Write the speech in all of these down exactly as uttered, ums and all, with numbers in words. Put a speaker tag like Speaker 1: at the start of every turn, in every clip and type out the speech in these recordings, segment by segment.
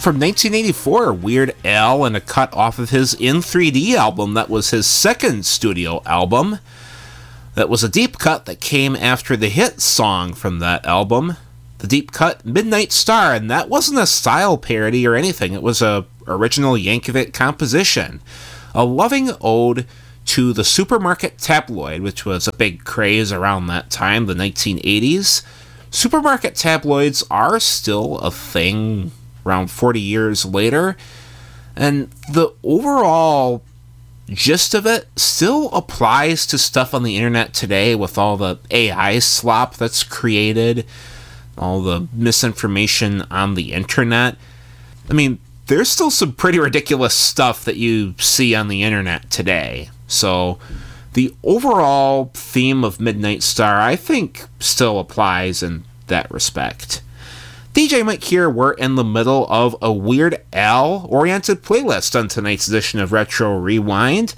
Speaker 1: from nineteen eighty-four, Weird Al, and a cut off of his In three D album that was his second studio album. That was a deep cut that came after the hit song from that album, the deep cut Midnight Star, and that wasn't a style parody or anything. It was a original Yankovic composition, a loving ode to the supermarket tabloid, which was a big craze around that time, the nineteen eighties. Supermarket tabloids are still a thing around forty years later, and the overall gist of it still applies to stuff on the internet today with all the A I slop that's created, all the misinformation on the internet. I mean, there's still some pretty ridiculous stuff that you see on the internet today. So the overall theme of Midnight Star, I think, still applies in that respect. D J Mike here, we're in the middle of a Weird Al-oriented playlist on tonight's edition of Retro Rewind.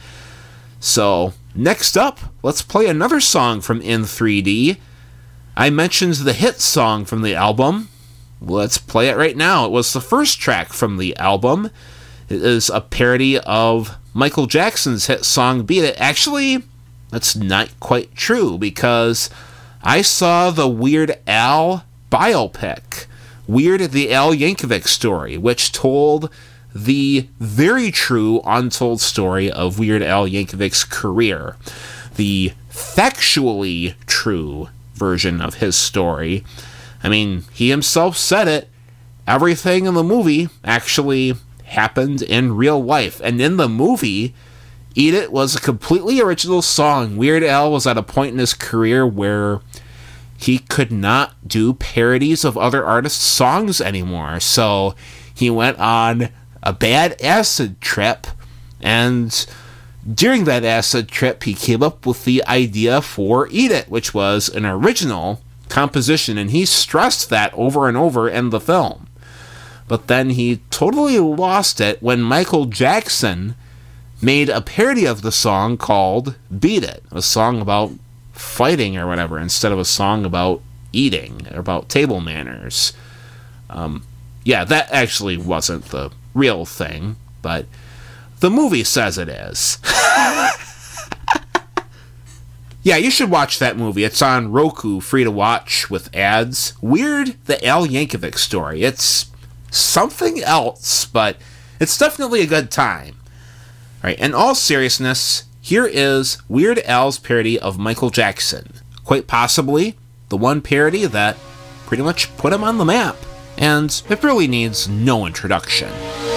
Speaker 1: So, next up, let's play another song from In three D. I mentioned the hit song from the album. Let's play it right now. It was the first track from the album. It is a parody of Michael Jackson's hit song, Beat It. Actually, that's not quite true, because I saw the Weird Al biopic, Weird the Al Yankovic Story, which told the very true, untold story of Weird Al Yankovic's career. The factually true version of his story. I mean, he himself said it. Everything in the movie actually happened in real life. And in the movie, Eat It was a completely original song. Weird Al was at a point in his career where he could not do parodies of other artists' songs anymore. So he went on a bad acid trip, and during that acid trip, he came up with the idea for Eat It, which was an original composition, and he stressed that over and over in the film. But then he totally lost it when Michael Jackson made a parody of the song called Beat It, a song about fighting or whatever, instead of a song about eating, or about table manners. Um, yeah, that actually wasn't the real thing, but the movie says it is. Yeah, you should watch that movie. It's on Roku, free to watch with ads. Weird the Al Yankovic Story. It's something else, but it's definitely a good time. All right, in all seriousness, here is Weird Al's parody of Michael Jackson. Quite possibly the one parody that pretty much put him on the map. And it really needs no introduction.